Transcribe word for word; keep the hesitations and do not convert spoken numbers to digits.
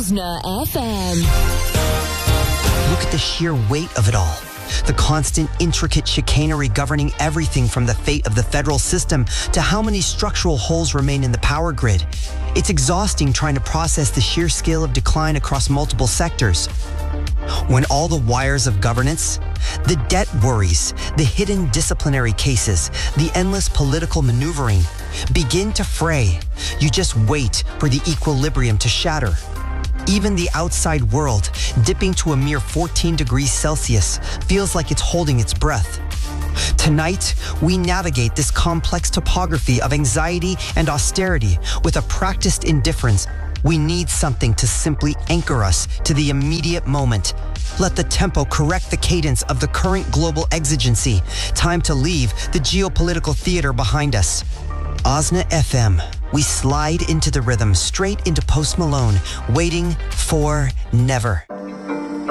Osna F M. Look at the sheer weight of it all. The constant, intricate chicanery governing everything from the fate of the federal system to how many structural holes remain in the power grid. It's exhausting trying to process the sheer scale of decline across multiple sectors. When all the wires of governance, the debt worries, the hidden disciplinary cases, the endless political maneuvering begin to fray, you just wait for the equilibrium to shatter. Even the outside world, dipping to a mere fourteen degrees Celsius, feels like it's holding its breath. Tonight, we navigate this complex topography of anxiety and austerity with a practiced indifference. We need something to simply anchor us to the immediate moment. Let the tempo correct the cadence of the current global exigency. Time to leave the geopolitical theater behind us. Osna F M. We slide into the rhythm straight into Post Malone, waiting for never.